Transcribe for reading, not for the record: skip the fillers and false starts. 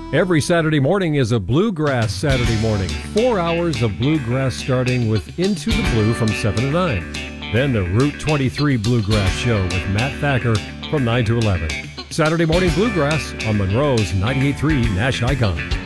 Every Saturday morning is a Bluegrass Saturday morning. 4 hours of bluegrass starting with Into the Blue from 7 to 9. Then the Route 23 Bluegrass Show with Matt Thacker from 9 to 11. Saturday morning bluegrass on Monroe's 98.3 Nash Icon.